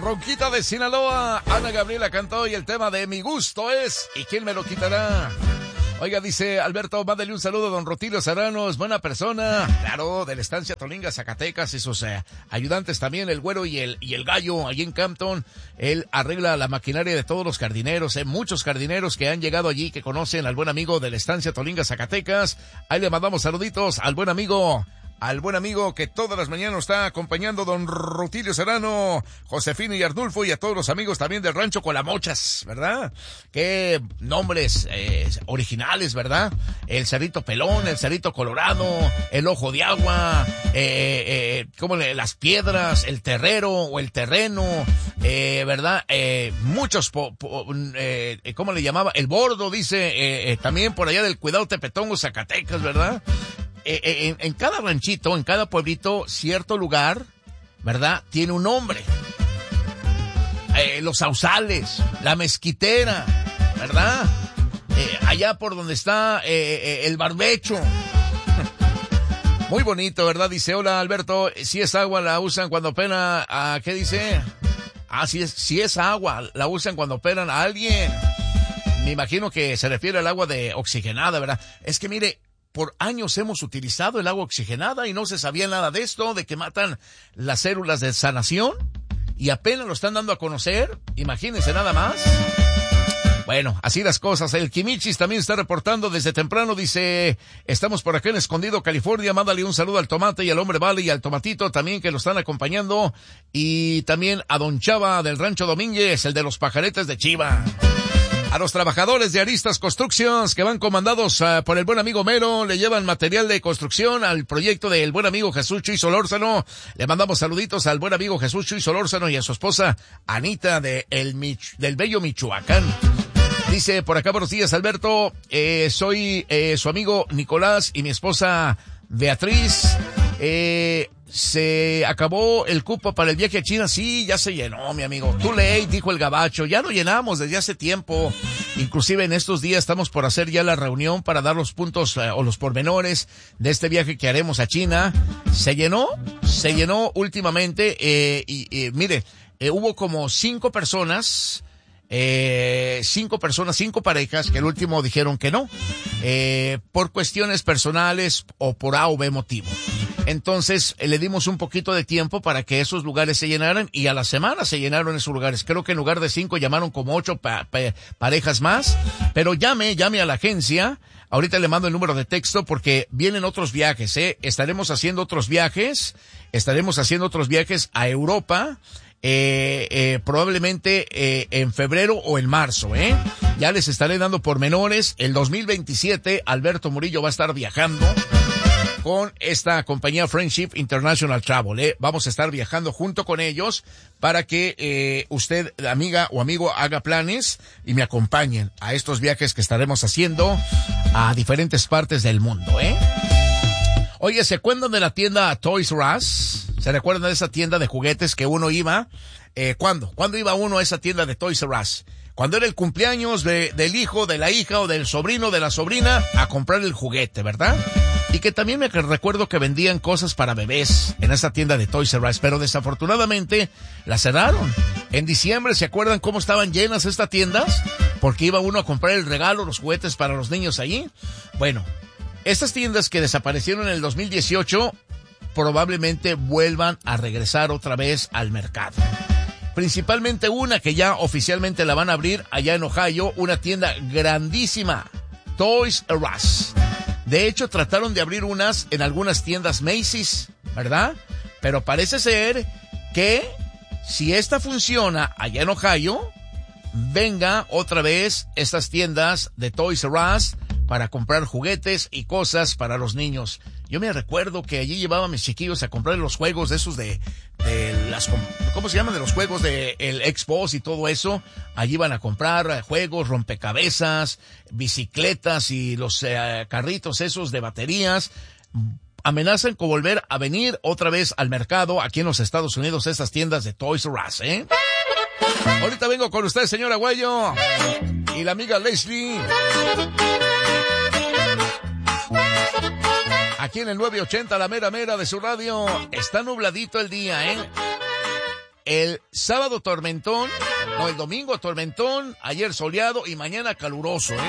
Ronquita de Sinaloa, Ana Gabriela cantó y el tema de Mi Gusto Es, ¿y quién me lo quitará? Oiga, dice Alberto, mándale un saludo a don Rutilio Serrano, es buena persona. Claro, de la estancia Tolinga, Zacatecas, y sus ayudantes también, el Güero y el Gallo, allí en Campton. Él arregla la maquinaria de todos los jardineros, muchos jardineros que han llegado allí, que conocen al buen amigo de la estancia Tolinga, Zacatecas. Ahí le mandamos saluditos al buen amigo que todas las mañanas está acompañando, don Rutilio Serrano, Josefina y Arnulfo, y a todos los amigos también del rancho Colamochas, ¿verdad? Qué nombres originales, ¿verdad? El Cerrito Pelón, el Cerrito Colorado, el Ojo de Agua, las Piedras, el Terrero o el Terreno, ¿verdad? Muchos, ¿cómo le llamaba? El Bordo, dice, también por allá del Cuidado Tepetongo, Zacatecas, ¿verdad? En cada ranchito, en cada pueblito, cierto lugar, ¿verdad?, tiene un nombre. Los Sausales, la Mezquitera, ¿verdad? Allá por donde está el Barbecho. Muy bonito, ¿verdad? Dice, hola Alberto, si es agua la usan cuando operan a... ¿Qué dice? Si es agua, la usan cuando operan a alguien. Me imagino que se refiere al agua de oxigenada, ¿verdad? Es que mire, por años hemos utilizado el agua oxigenada y no se sabía nada de esto, de que matan las células de sanación, y apenas lo están dando a conocer. Imagínense nada más. Bueno, así las cosas. El Quimichis también está reportando desde temprano, dice, estamos por acá en Escondido, California, mándale un saludo al Tomate y al Hombre Vale y al Tomatito también, que lo están acompañando, y también a don Chava del Rancho Domínguez, el de los pajaretes de Chiva. A los trabajadores de Aristas Constructions, que van comandados por el buen amigo Mero, le llevan material de construcción al proyecto del buen amigo Jesús Chuy Solórzano. Le mandamos saluditos al buen amigo Jesús Chuy Solórzano y a su esposa Anita del bello Michoacán. Dice por acá, buenos días Alberto, soy su amigo Nicolás y mi esposa Beatriz. Se acabó el cupo para el viaje a China. Sí, ya se llenó, mi amigo. Too late, dijo el gabacho. Ya lo llenamos desde hace tiempo. Inclusive en estos días estamos por hacer ya la reunión para dar los puntos o los pormenores de este viaje que haremos a China. Se llenó últimamente. Mire, hubo como 5 personas, 5 parejas que el último dijeron que no, por cuestiones personales o por A o B motivo. Entonces le dimos un poquito de tiempo para que esos lugares se llenaran, y a la semana se llenaron esos lugares. Creo que en lugar de 5 llamaron como 8 parejas más. Pero llame a la agencia. Ahorita le mando el número de texto porque vienen otros viajes, estaremos haciendo otros viajes a Europa. Probablemente en febrero o en marzo, ya les estaré dando pormenores. El 2027 Alberto Murillo va a estar viajando con esta compañía Friendship International Travel, vamos a estar viajando junto con ellos para que usted, amiga o amigo, haga planes y me acompañen a estos viajes que estaremos haciendo a diferentes partes del mundo, Oye, ¿se acuerdan de la tienda Toys R Us? ¿Se recuerdan de esa tienda de juguetes que uno iba? ¿Cuándo? ¿Cuándo iba uno a esa tienda de Toys R Us? Cuando era el cumpleaños del hijo, de la hija o del sobrino, de la sobrina, a comprar el juguete, ¿verdad? Y que también me recuerdo que vendían cosas para bebés en esa tienda de Toys R Us, pero desafortunadamente la cerraron. En diciembre, ¿se acuerdan cómo estaban llenas estas tiendas? Porque iba uno a comprar el regalo, los juguetes para los niños allí. Bueno, estas tiendas que desaparecieron en el 2018 probablemente vuelvan a regresar otra vez al mercado. Principalmente una que ya oficialmente la van a abrir allá en Ohio, una tienda grandísima, Toys R Us. De hecho, trataron de abrir unas en algunas tiendas Macy's, ¿verdad? Pero parece ser que si esta funciona allá en Ohio, venga otra vez estas tiendas de Toys R Us para comprar juguetes y cosas para los niños. Yo me recuerdo que allí llevaba a mis chiquillos a comprar los juegos de esos de las, ¿cómo se llaman? De los juegos de el Xbox y todo eso. Allí iban a comprar juegos, rompecabezas, bicicletas y los carritos esos de baterías. Amenazan con volver a venir otra vez al mercado aquí en los Estados Unidos, estas tiendas de Toys R Us, Ahorita vengo con usted, señor Aguayo, y la amiga Leslie. Aquí en el 980, la mera de su radio. Está nubladito el día, El sábado tormentón, el domingo tormentón, ayer soleado y mañana caluroso,